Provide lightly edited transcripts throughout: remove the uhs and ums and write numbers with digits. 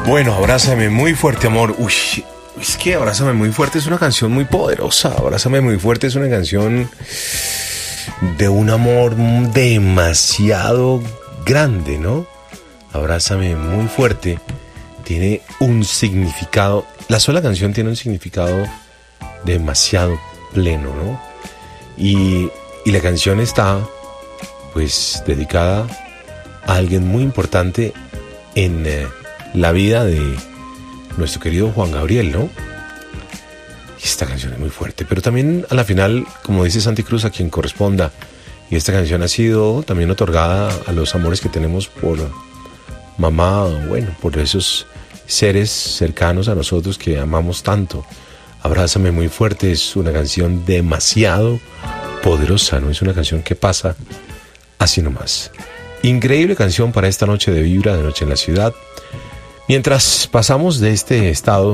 Bueno, Abrázame muy fuerte, amor. Uy, es que Abrázame muy fuerte es una canción muy poderosa. Abrázame muy fuerte es una canción de un amor demasiado grande, ¿no? Abrázame muy fuerte tiene un significado. La sola canción tiene un significado demasiado pleno, ¿no? Y la canción está, pues, dedicada a alguien muy importante en la vida de nuestro querido Juan Gabriel, ¿no? Y esta canción es muy fuerte, pero también a la final, como dice Santi Cruz, a quien corresponda. Y esta canción ha sido también otorgada a los amores que tenemos por mamá, bueno, por esos seres cercanos a nosotros que amamos tanto. Abrázame muy fuerte es una canción demasiado poderosa, ¿no? Es una canción que pasa así nomás. Increíble canción para esta noche de vibra, de Noche en la Ciudad. Mientras pasamos de este estado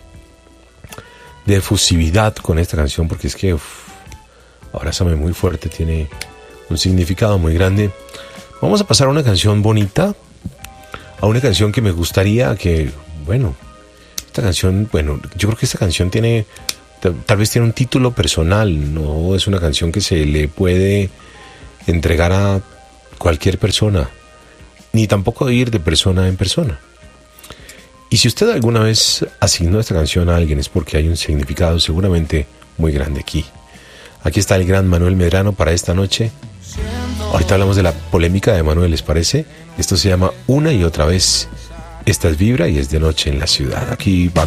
de efusividad con esta canción, porque es que Abrázame muy fuerte tiene un significado muy grande, vamos a pasar a una canción bonita, a una canción que me gustaría que, bueno, esta canción, bueno, yo creo que esta canción tiene, tal vez tiene un título personal, no es una canción que se le puede entregar a cualquier persona, ni tampoco ir de persona en persona. Y si usted alguna vez asignó esta canción a alguien es porque hay un significado seguramente muy grande aquí. Aquí está el gran Manuel Medrano para esta noche. Ahorita hablamos de la polémica de Manuel, ¿les parece? Esto se llama Una y Otra Vez. Esta es Vibra y es de Noche en la Ciudad. Aquí va